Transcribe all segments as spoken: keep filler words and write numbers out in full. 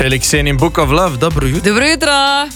Felix in Book of Love, dobro jutro. Dobro jutro.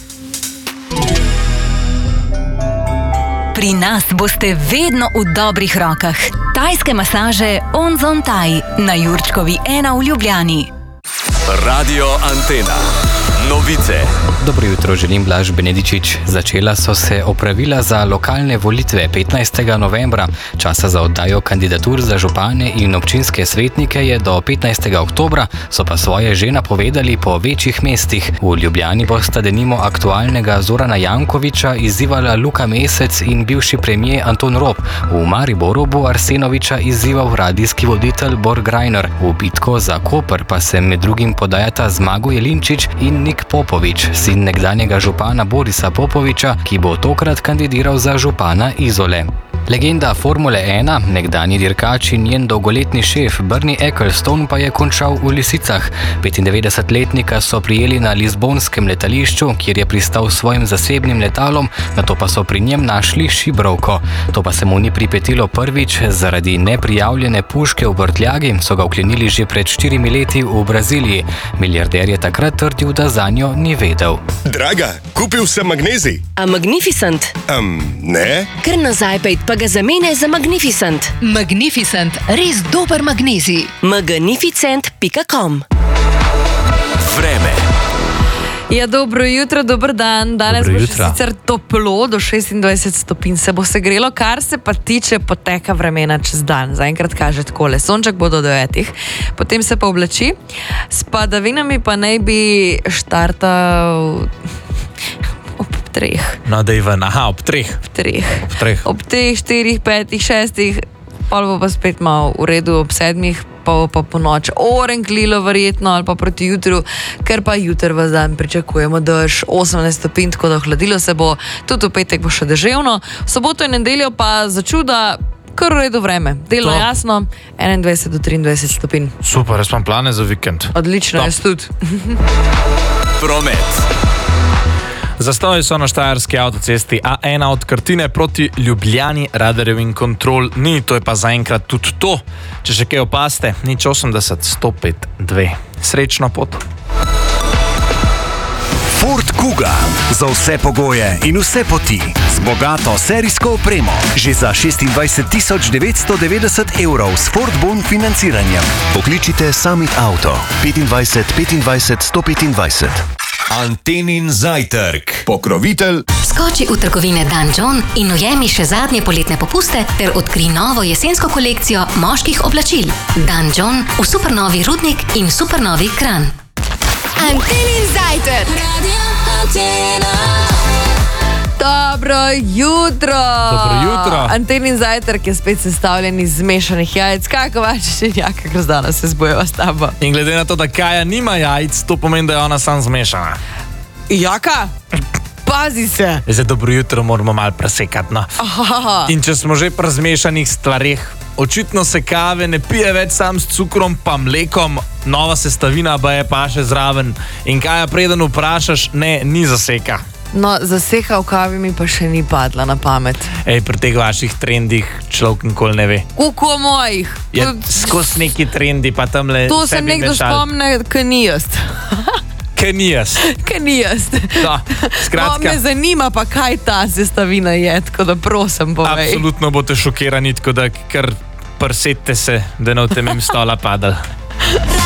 Pri nas boste vedno v dobrih rokah. Tajske masaže Onzon Thai na Jurčkovi ena v Ljubljani. Radio Antena. Novice. Dobro jutro, želim Blaž Benedičič. Začela so se opravila za lokalne volitve petnajstega novembra. Časa za oddajo kandidatur za župane in občinske svetnike je do petnajstega oktobra, so pa svoje že napovedali po večjih mestih. V Ljubljani bosta denimo aktualnega Zorana Jankovića izzivala Luka Mesec in bivši premier Anton Rop. V Mariboru bo Arsenovića izzival radijski voditelj Borg Reiner. V bitko za Koper pa se med drugim podajata Zmago Jelinčič in Nik Popovič, sin nekdanjega župana Borisa Popoviča, ki bo tokrat kandidiral za župana Izole. Legenda Formule ena, nekdanji dirkač in njen dolgoletni šef Bernie Ecclestone pa je končal v Lisicah. petindevetdesetletnika so prijeli na lizbonskem letališču, kjer je pristal s svojim zasebnim letalom, nato pa so pri njem našli šibrovko. To pa se mu ni pripetilo prvič, zaradi neprijavljene puške v vrtljagi so ga vklenili že pred štirimi leti v Braziliji. Milijarder je takrat trdil, da zanjo ni vedel. Draga, kupil sem magnezij. A Magnificent? Um, ne? Kar nazaj pejt, pa ga zamene za Magnificent. Magnificent, res dober magnezij. magnificent pika com. Vreme. Ja, dobro jutro, dober dan. Danes Dobro bo še jutro. sicer toplo, do šestindvajset stopinj se bo segrelo, kar se pa tiče poteka vremena čez dan. Zaenkrat kaže takole, sonček bo do devetih, potem se pa oblači, s padavinami pa naj bi štartal ob treh. No, da je ven, aha, ob treh. Ob treh. Ob treh. Ob treh, štirih, petih, šestih, pa bo pa spet malo v redu ob sedmih, pa bo pa po noč orenklilo verjetno ali pa proti jutru, ker pa jutr v dan pričakujemo dež, osemnajst stopinj, tako da ohladilo se bo, tudi v petek bo še deževno, v soboto in nedeljo pa za čuda kar v redu vreme, delno To. jasno, enaindvajset do triindvajset stopinj. Super, jaz imam plane za vikend. Odlično, Top. jaz tudi. Promet. Zastoji so na štajerski avtocesti A ena od Krtine proti Ljubljani, radarjev in kontrol ni, to je pa zaenkrat tudi to. Če še kaj opaste, nič osemdeset, sto pet, dve. Srečno pot. Ford Kuga. Za vse pogoje in vse poti. Z bogato serijsko opremo. Že za šestindvajset tisoč devetsto devetdeset evrov s Ford Bon financiranjem. Pokličite Summit Auto. petindvajset petindvajset sto petindvajset. Antenin zajtrk. Pokrovitelj. Skoči v trgovine Dan John in ujemi še zadnje poletne popuste ter odkri novo jesensko kolekcijo moških oblačil. Dan John v supernovi Rudnik in supernovi Kranj. Antenin zajtrk. Dobro jutro! Dobro jutro. Antenin zajtrk je spet sestavljen iz zmešanih jajc. Kako vaš čenjaka, Grozdana se zbojeva s tabo? In glede na to, da Kaja nima jajc, to pomeni, da je ona sam zmešana. Jaka? Pazi se! Zdaj, dobro jutro moramo malo presekati, no. Aha. In če smo že pri zmešanih stvareh, očitno se kave ne pije več sam s cukrom pa mlekom, nova sestavina pa je pa še zraven. In Kaja, preden vprašaš, ne, ni zaseka. No, zaseka v kavi mi pa še ni padla na pamet. Ej, pri teh vaših trendih človek nikoli ne ve. Kuko mojih! Je Tud- skozi neki trendi, pa tamle To se sebi nekdo mešali. spomne, ka ni jaz. Kaj ni jaz? Ka ni jaz. Da, No, skratka, me zanima pa, kaj ta sestavina je, tako da prosim, povej. absolutno boste šokirani, tako da kar prsetite se, da ne v tem stola padali.